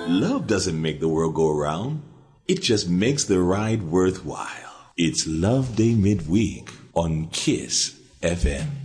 Love doesn't make the world go around. It just makes the ride worthwhile. It's Love Day Midweek on KISS FM.